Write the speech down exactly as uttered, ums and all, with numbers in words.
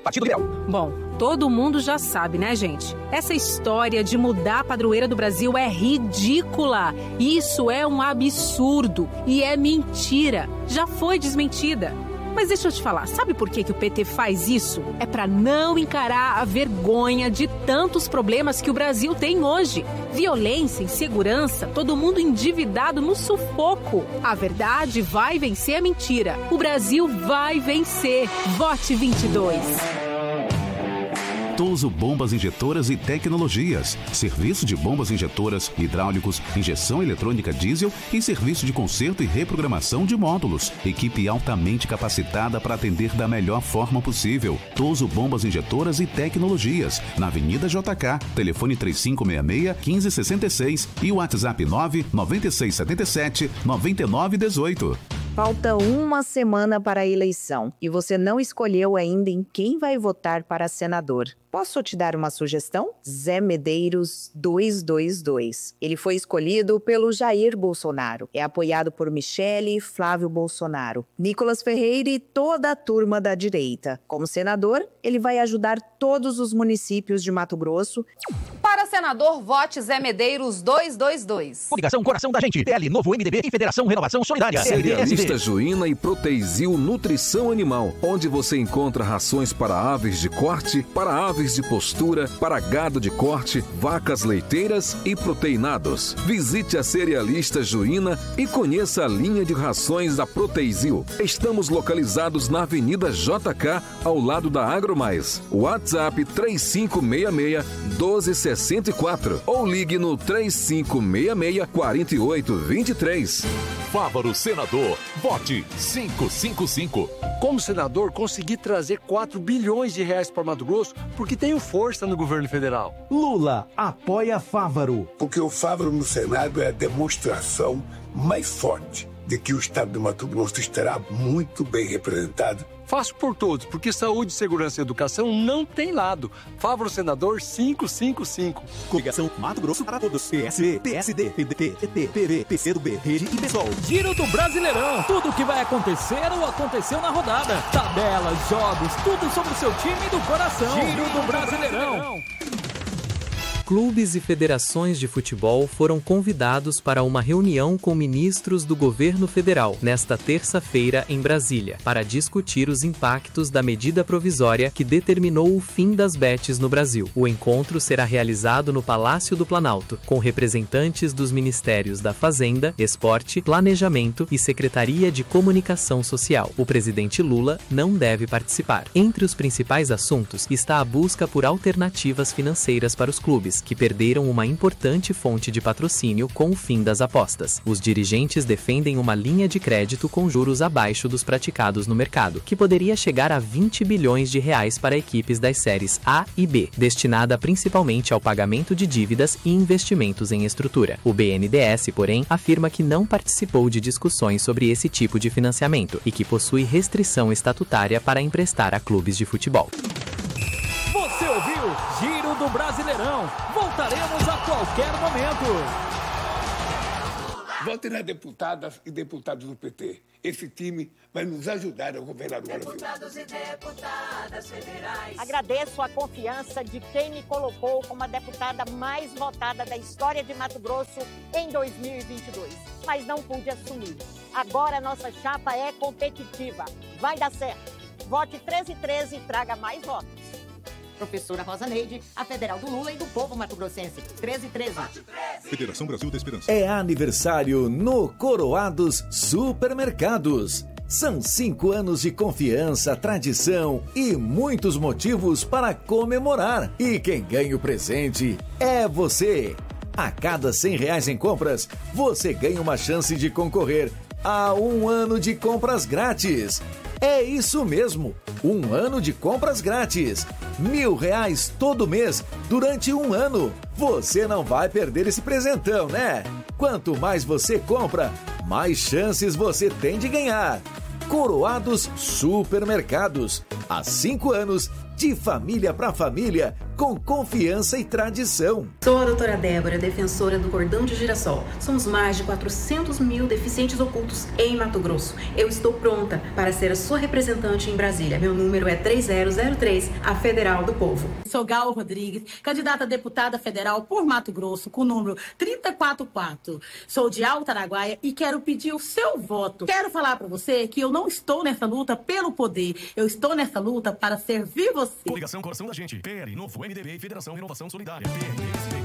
Partido Liberal. Bom, todo mundo já sabe, né, gente? Essa história de mudar a padroeira do Brasil é ridícula. Isso é um absurdo e é mentira. Já foi desmentida. Mas deixa eu te falar, sabe por que, que o P T faz isso? É para não encarar a vergonha de tantos problemas que o Brasil tem hoje. Violência, insegurança, todo mundo endividado no sufoco. A verdade vai vencer a mentira. O Brasil vai vencer. Vote vinte e dois. Toso Bombas Injetoras e Tecnologias. Serviço de bombas injetoras, hidráulicos, injeção eletrônica diesel e serviço de conserto e reprogramação de módulos. Equipe altamente capacitada para atender da melhor forma possível. Toso Bombas Injetoras e Tecnologias. Na Avenida J K, telefone três cinco seis seis, um cinco seis seis e o WhatsApp nove nove seis sete sete nove nove um oito. Falta uma semana para a eleição e você não escolheu ainda em quem vai votar para senador. Posso te dar uma sugestão? Zé Medeiros duzentos e vinte e dois. Ele foi escolhido pelo Jair Bolsonaro. É apoiado por Michele e Flávio Bolsonaro, Nicolas Ferreira e toda a turma da direita. Como senador, ele vai ajudar todos os municípios de Mato Grosso. Para senador, vote Zé Medeiros duzentos e vinte e dois. Coligação Coração da Gente, P L, Novo M D B e Federação Renovação Solidária. Cerealista Juína e Proteizil Nutrição Animal, onde você encontra rações para aves de corte, para aves de postura, para gado de corte, vacas leiteiras e proteinados. Visite a Cerealista Juína e conheça a linha de rações da Proteizil. Estamos localizados na Avenida J K, ao lado da AgroMais. WhatsApp três cinco seis seis, um dois seis quatro ou ligue no três cinco seis seis, quatro oito dois três. Fávaro Senador, vote cinco cinco cinco. Como senador, consegui trazer quatro bilhões de reais para Mato Grosso porque tenho força no governo federal. Lula apoia Fávaro. Porque o Fávaro no Senado é a demonstração mais forte de que o estado do Mato Grosso estará muito bem representado. Faço por todos, porque saúde, segurança e educação não tem lado. Fávaro Senador quinhentos e cinquenta e cinco. Coligação Mato Grosso para todos. P S B, P S D, P D T, P T, P V, P C do B, Rede e PSOL. Giro do Brasileirão. Tudo o que vai acontecer ou aconteceu na rodada. Tabelas, jogos, tudo sobre o seu time do coração. Giro do Brasileirão. Clubes e federações de futebol foram convidados para uma reunião com ministros do governo federal nesta terça-feira em Brasília, para discutir os impactos da medida provisória que determinou o fim das bets no Brasil. O encontro será realizado no Palácio do Planalto, com representantes dos Ministérios da Fazenda, Esporte, Planejamento e Secretaria de Comunicação Social. O presidente Lula não deve participar. Entre os principais assuntos está a busca por alternativas financeiras para os clubes, que perderam uma importante fonte de patrocínio com o fim das apostas. Os dirigentes defendem uma linha de crédito com juros abaixo dos praticados no mercado, que poderia chegar a vinte bilhões de reais para equipes das séries A e B, destinada principalmente ao pagamento de dívidas e investimentos em estrutura. O B N D E S, porém, afirma que não participou de discussões sobre esse tipo de financiamento e que possui restrição estatutária para emprestar a clubes de futebol. Você ouviu Giro do Brasileirão. Voltaremos a qualquer momento. Vote nas deputadas e deputados do P T. Esse time vai nos ajudar a governar o Brasil. Deputados e deputadas federais. Agradeço a confiança de quem me colocou como a deputada mais votada da história de Mato Grosso em dois mil e vinte e dois. Mas não pude assumir. Agora nossa chapa é competitiva. Vai dar certo. Vote treze treze e traga mais votos. Professora Rosa Neide, a federal do Lula e do povo mato-grossense. treze treze. Federação Brasil da Esperança. É aniversário no Coroados Supermercados. São cinco anos de confiança, tradição e muitos motivos para comemorar. E quem ganha o presente é você. A cada cem reais em compras, você ganha uma chance de concorrer a um ano de compras grátis. É isso mesmo, um ano de compras grátis. Mil reais todo mês, durante um ano. Você não vai perder esse presentão, né? Quanto mais você compra, mais chances você tem de ganhar. Coroados Supermercados. Há cinco anos, de família para família, com confiança e tradição. Sou a doutora Débora, defensora do cordão de girassol. Somos mais de quatrocentos mil deficientes ocultos em Mato Grosso. Eu estou pronta para ser a sua representante em Brasília. Meu número é três zero zero três, a Federal do Povo. Sou Gal Rodrigues, candidata a deputada federal por Mato Grosso, com o número trinta e quatro quatro. Sou de Alto Araguaia e quero pedir o seu voto. Quero falar para você que eu não estou nessa luta pelo poder. Eu estou nessa luta para servir você. Coligação Coração da Gente. P L, Novo, M D B e Federação Renovação Solidária. P R,